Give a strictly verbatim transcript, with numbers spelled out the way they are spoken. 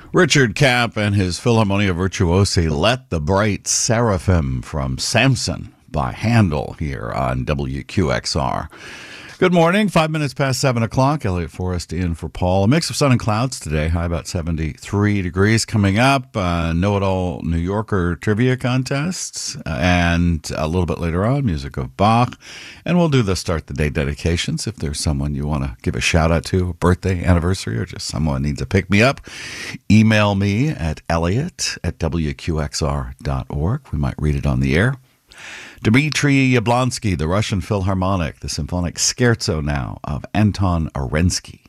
Richard Kapp and his Philharmonia Virtuosi Let the Bright Seraphim from Samson by Handel here on W Q X R. Good morning, five minutes past seven o'clock. Elliot Forrest in for Paul. A mix of sun and clouds today, high about seventy-three degrees. Coming up, uh, Know-It-All New Yorker trivia contests, uh, and a little bit later on, music of Bach. And we'll do the start the day dedications. If there's someone you want to give a shout out to, a birthday, anniversary, or just someone needs to pick me up, email me at elliot at w q x r dot org. We might read it on the air. Dmitry Yablonsky, the Russian Philharmonic, the symphonic scherzo now of Anton Arensky.